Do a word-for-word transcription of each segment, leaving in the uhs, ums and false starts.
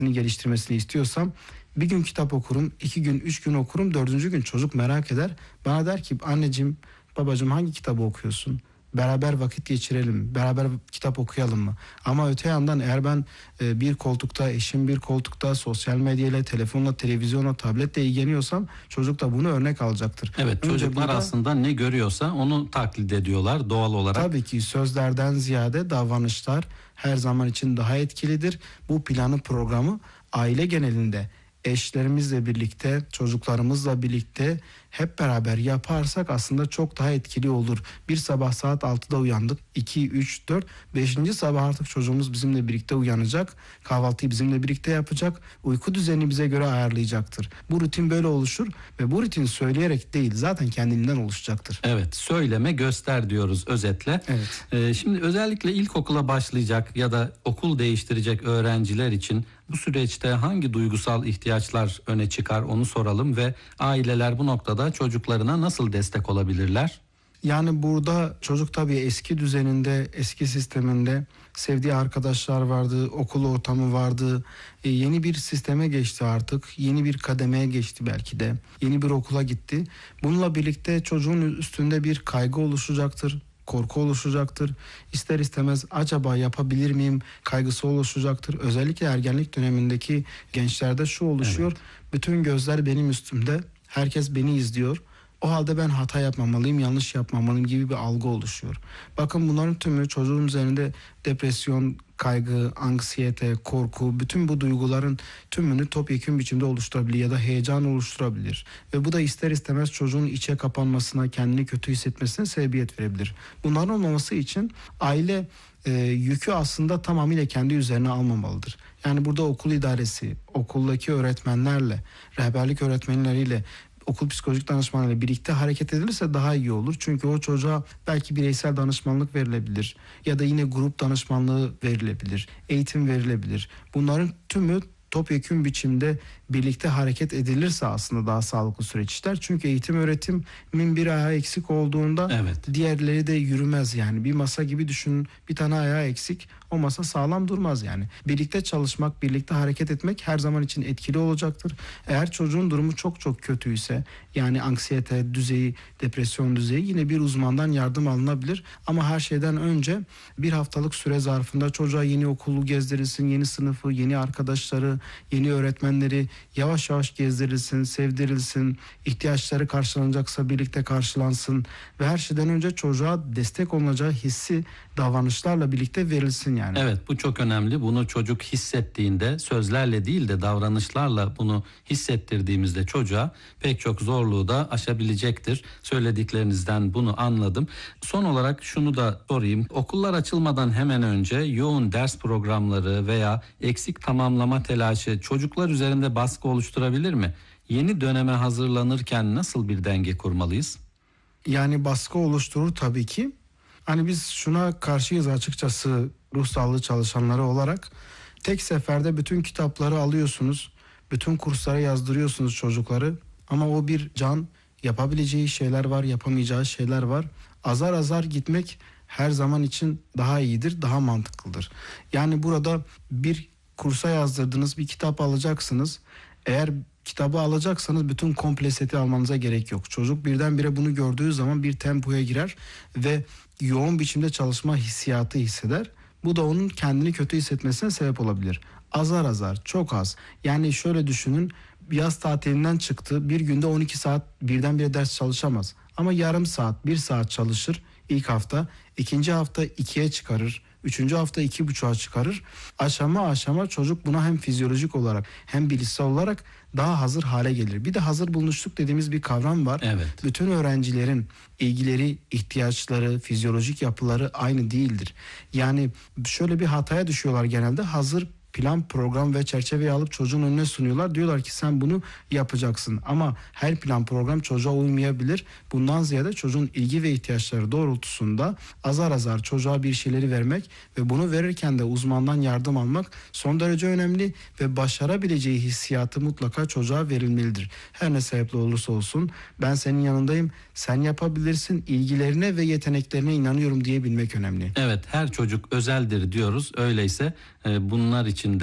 geliştirmesini istiyorsam bir gün kitap okurum, iki gün, üç gün okurum, dördüncü gün çocuk merak eder. Bana der ki anneciğim, babacığım hangi kitabı okuyorsun? Beraber vakit geçirelim, beraber kitap okuyalım mı? Ama öte yandan eğer ben e, bir koltukta, eşim bir koltukta sosyal medyayla, telefonla, televizyonla, tabletle ilgileniyorsam çocuk da bunu örnek alacaktır. Evet, Önce çocuklar burada, aslında ne görüyorsa onu taklit ediyorlar doğal olarak. tabii ki sözlerden ziyade davranışlar her zaman için daha etkilidir. Bu planı, programı aile genelinde eşlerimizle birlikte, çocuklarımızla birlikte hep beraber yaparsak aslında çok daha etkili olur. Bir sabah saat altıda uyandık. iki, üç, dört. beşinci sabah artık çocuğumuz bizimle birlikte uyanacak. Kahvaltıyı bizimle birlikte yapacak. Uyku düzenini bize göre ayarlayacaktır. Bu rutin böyle oluşur ve bu rutin söyleyerek değil zaten kendinden oluşacaktır. Evet, söyleme göster diyoruz özetle. Evet. Ee, şimdi özellikle ilkokula başlayacak ya da okul değiştirecek öğrenciler için bu süreçte hangi duygusal ihtiyaçlar öne çıkar onu soralım ve aileler bu noktada çocuklarına nasıl destek olabilirler? Yani burada çocuk tabii eski düzeninde, eski sisteminde sevdiği arkadaşlar vardı, okul ortamı vardı. E, yeni bir sisteme geçti artık. Yeni bir kademeye geçti belki de. Yeni bir okula gitti. Bununla birlikte çocuğun üstünde bir kaygı oluşacaktır. Korku oluşacaktır. İster istemez acaba yapabilir miyim kaygısı oluşacaktır. Özellikle ergenlik dönemindeki gençlerde şu oluşuyor. Evet. Bütün gözler benim üstümde. Herkes beni izliyor. O halde ben hata yapmamalıyım, yanlış yapmamalıyım gibi bir algı oluşuyor. Bakın bunların tümü çocuğun üzerinde depresyon, kaygı, anksiyete, korku, bütün bu duyguların tümünü topyekün biçimde oluşturabilir ya da heyecan oluşturabilir. Ve bu da ister istemez çocuğun içe kapanmasına, kendini kötü hissetmesine sebebiyet verebilir. Bunların olmaması için aile e, yükü aslında tamamıyla kendi üzerine almamalıdır. Yani burada okul idaresi, okuldaki öğretmenlerle, rehberlik öğretmenleriyle, okul psikolojik danışmanıyla birlikte hareket edilirse daha iyi olur. Çünkü o çocuğa belki bireysel danışmanlık verilebilir ya da yine grup danışmanlığı verilebilir, eğitim verilebilir. Bunların tümü topyekün biçimde birlikte hareket edilirse aslında daha sağlıklı süreç işler. Çünkü eğitim öğretimin bir ayağı eksik olduğunda evet. diğerleri de yürümez yani. Bir masa gibi düşünün, bir tane ayağı eksik, o masa sağlam durmaz yani. Birlikte çalışmak, birlikte hareket etmek her zaman için etkili olacaktır. Eğer çocuğun durumu çok çok kötüyse, yani anksiyete düzeyi, depresyon düzeyi, yine bir uzmandan yardım alınabilir. Ama her şeyden önce bir haftalık süre zarfında çocuğa yeni okulu gezdirilsin, yeni sınıfı, yeni arkadaşları, yeni öğretmenleri yavaş yavaş gezdirilsin, sevdirilsin, ihtiyaçları karşılanacaksa birlikte karşılansın ve her şeyden önce çocuğa destek olunacağı hissi davranışlarla birlikte verilsin yani. Evet, bu çok önemli. Bunu çocuk hissettiğinde, sözlerle değil de davranışlarla bunu hissettirdiğimizde çocuğa pek çok zorluğu da aşabilecektir. Söylediklerinizden bunu anladım. Son olarak şunu da sorayım. Okullar açılmadan hemen önce yoğun ders programları veya eksik tamamlama telaşı çocuklar üzerinde baskı oluşturabilir mi? Yeni döneme hazırlanırken nasıl bir denge kurmalıyız? Yani baskı oluşturur tabii ki. Hani biz şuna karşıyız açıkçası, ruh sağlığı çalışanları olarak. Tek seferde bütün kitapları alıyorsunuz, bütün kurslara yazdırıyorsunuz çocukları. Ama o bir can, yapabileceği şeyler var, yapamayacağı şeyler var. Azar azar gitmek her zaman için daha iyidir, daha mantıklıdır. Yani burada bir kursa yazdırdınız, bir kitap alacaksınız. Eğer kitabı alacaksanız bütün komple seti almanıza gerek yok. Çocuk birdenbire bunu gördüğü zaman bir tempoya girer ve yoğun biçimde çalışma hissiyatı hisseder. Bu da onun kendini kötü hissetmesine sebep olabilir. Azar azar, çok az. Yani şöyle düşünün, yaz tatilinden çıktı, bir günde on iki saat birdenbire ders çalışamaz. Ama yarım saat, bir saat çalışır ilk hafta, ikinci hafta ikiye çıkarır, üçüncü hafta iki buçuğa çıkarır. Aşama aşama çocuk buna hem fizyolojik olarak hem bilişsel olarak daha hazır hale gelir. Bir de hazır bulunuşluk dediğimiz bir kavram var. Evet. Bütün öğrencilerin ilgileri, ihtiyaçları, fizyolojik yapıları aynı değildir. Yani şöyle bir hataya düşüyorlar genelde. Hazır plan, program ve çerçeveyi alıp çocuğun önüne sunuyorlar. Diyorlar ki sen bunu yapacaksın. Ama her plan, program çocuğa uymayabilir. Bundan ziyade çocuğun ilgi ve ihtiyaçları doğrultusunda azar azar çocuğa bir şeyleri vermek ve bunu verirken de uzmandan yardım almak son derece önemli ve başarabileceği hissiyatı mutlaka çocuğa verilmelidir. Her ne sebeple olursa olsun ben senin yanındayım, sen yapabilirsin, ilgilerine ve yeteneklerine inanıyorum diyebilmek önemli. Evet, her çocuk özeldir diyoruz. Öyleyse e, bunlar için de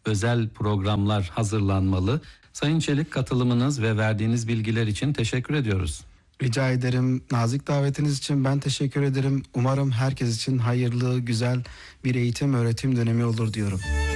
özel programlar hazırlanmalı. Sayın Çelik, katılımınız ve verdiğiniz bilgiler için teşekkür ediyoruz. Rica ederim. Nazik davetiniz için ben teşekkür ederim. Umarım herkes için hayırlı, güzel bir eğitim öğretim dönemi olur diyorum.